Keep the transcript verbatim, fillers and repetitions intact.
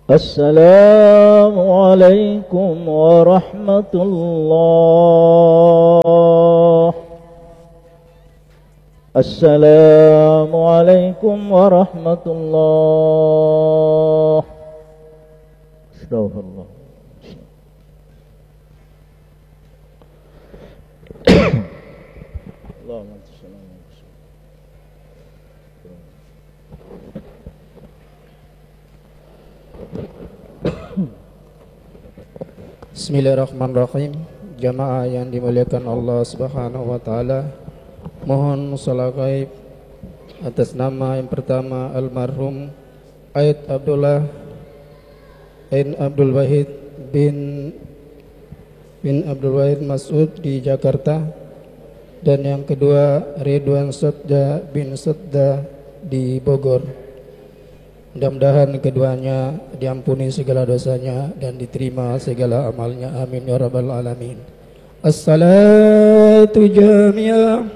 Assalamualaikum warahmatullah. Assalamualaikum warahmatullah. Astagfirullah. Allahumma Bismillahirrahmanirrahim. Jamaah yang dimuliakan Allah Subhanahu wa taala, mohon salat gaib atas nama yang pertama almarhum Aid Abdullah bin Abdul Wahid bin bin Abdul Wahid Mas'ud di Jakarta, dan yang kedua Ridwan Sodda bin Sodda di Bogor. Mudah-mudahan keduanya diampuni segala dosanya dan diterima segala amalnya. Amin ya rabbal alamin. As-salatu jami'ah.